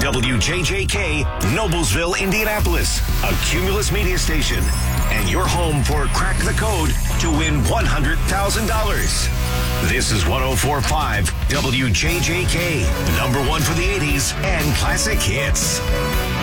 WJJK, Noblesville, Indianapolis, a Cumulus media station, and your home for Crack the Code to win $100,000. This is 104.5 WJJK, number one for the 80s and classic hits.